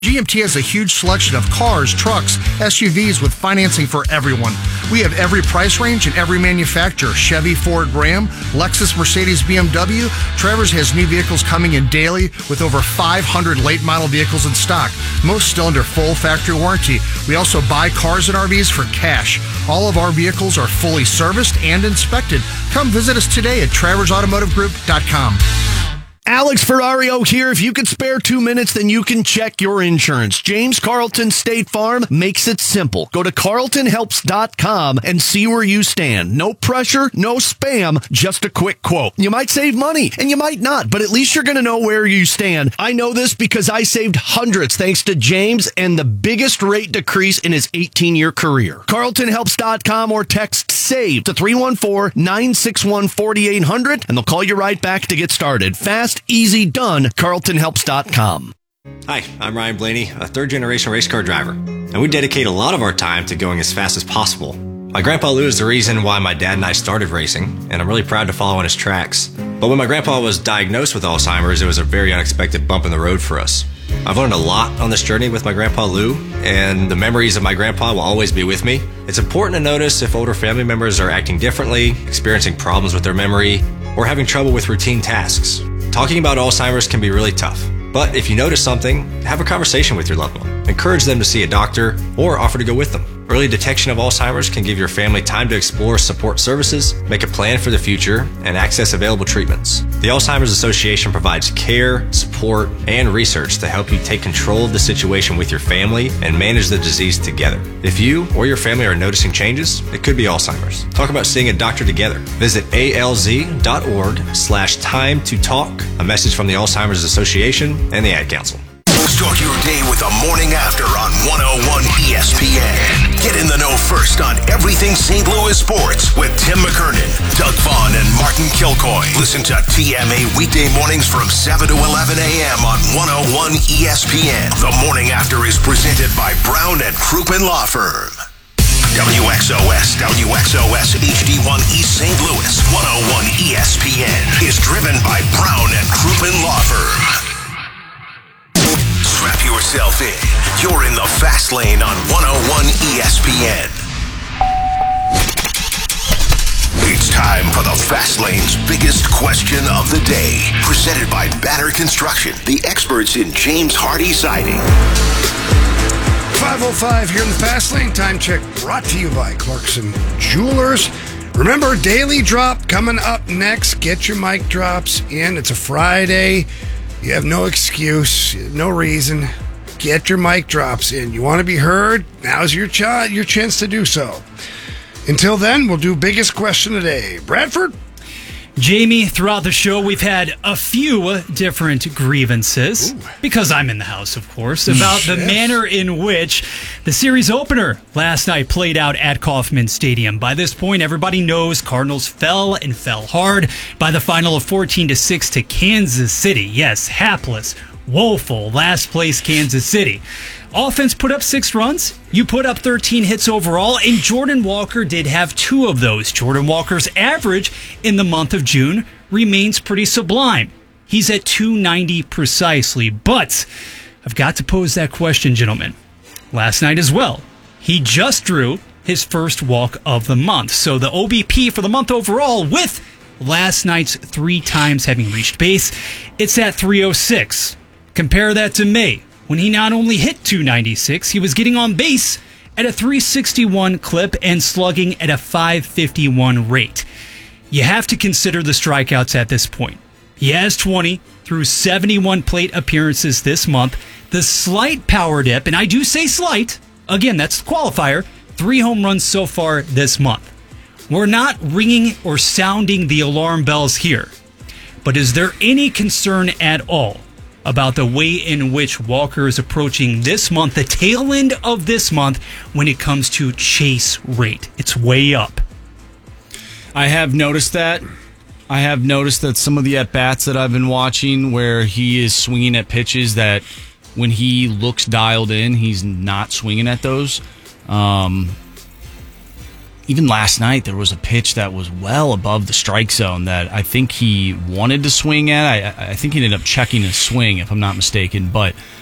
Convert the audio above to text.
GMT has a huge selection of cars, trucks, SUVs with financing for everyone. We have every price range and every manufacturer. Chevy, Ford, Ram, Lexus, Mercedes, BMW. Travers has new vehicles coming in daily with over 500 late model vehicles in stock. Most still under full factory warranty. We also buy cars and RVs for cash. All of our vehicles are fully serviced and inspected. Come visit us today at TraversAutomotiveGroup.com. Alex Ferrario here. If you could spare 2 minutes, then you can check your insurance. James Carlton State Farm makes it simple. Go to carltonhelps.com and see where you stand. No pressure, no spam, just a quick quote. You might save money, and you might not, but at least you're going to know where you stand. I know this because I saved hundreds thanks to James and the biggest rate decrease in his 18-year career. carltonhelps.com or text SAVE to 314-961-4800, and they'll call you right back to get started. Fast, easy, done. carltonhelps.com. Hi, I'm Ryan Blaney, a third-generation race car driver, and we dedicate a lot of our time to going as fast as possible. My grandpa Lou is the reason why my dad and I started racing, and I'm really proud to follow in his tracks. But when my grandpa was diagnosed with Alzheimer's, it was a very unexpected bump in the road for us. I've learned a lot on this journey with my grandpa Lou, and the memories of my grandpa will always be with me. It's important to notice if older family members are acting differently, experiencing problems with their memory, or having trouble with routine tasks. Talking about Alzheimer's can be really tough, but if you notice something, have a conversation with your loved one. Encourage them to see a doctor or offer to go with them. Early detection of Alzheimer's can give your family time to explore support services, make a plan for the future, and access available treatments. The Alzheimer's Association provides care, support, and research to help you take control of the situation with your family and manage the disease together. If you or your family are noticing changes, it could be Alzheimer's. Talk about seeing a doctor together. Visit alz.org/time to talk. A message from the Alzheimer's Association and the Ad Council. Start your day with the morning after on 101 ESPN. Get in the know first on everything St. Louis sports with Tim McKernan, Doug Vaughn, and Martin Kilcoy. Listen to TMA weekday mornings from 7 to 11 a.m. on 101 ESPN. The morning after is presented by Brown and Crouppen Law Firm. WXOS HD1 East St. Louis 101 ESPN is driven by Brown and Crouppen Law Firm. Strap yourself in. You're in the fast lane on 101 ESPN. It's time for the Fast Lane's biggest question of the day. Presented by Banner Construction, the experts in James Hardy Siding. 5:05 here in the Fast Lane. Time check brought to you by Clarkson Jewelers. Remember, Daily Drop coming up next. Get your mic drops in. It's a Friday. You have no excuse, no reason. Get your mic drops in. You want to be heard? Now's your chance to do so. Until then, we'll do biggest question today. Bradford? Jamie, throughout the show, we've had a few different grievances, because I'm in the house, of course, about the manner in which the series opener last night played out at Kauffman Stadium. By this point, everybody knows Cardinals fell and fell hard by the final of 14-6 to Kansas City. Yes, hapless, woeful, last place Kansas City. Offense put up 6 runs. You put up 13 hits overall, and Jordan Walker did have 2 of those. Jordan Walker's average in the month of June remains pretty sublime. He's at 290 precisely. But I've got to pose that question, gentlemen. Last night as well, he just drew his first walk of the month. So the OBP for the month overall, with last night's 3 times having reached base, it's at 306. Compare that to May, when he not only hit 296, he was getting on base at a 361 clip and slugging at a 551 rate. You have to consider the strikeouts at this point. He has 20 through 71 plate appearances this month. The slight power dip, and I do say slight, again, that's the qualifier, 3 home runs so far this month. We're not ringing or sounding the alarm bells here, but is there any concern at all about the way in which Walker is approaching this month, the tail end of this month, when it comes to chase rate? It's way up. I have noticed that. I have noticed that some of the at-bats that I've been watching where he is swinging at pitches that when he looks dialed in, he's not swinging at those. Even last night, there was a pitch that was well above the strike zone that I think he wanted to swing at. I think he ended up checking his swing, if I'm not mistaken. But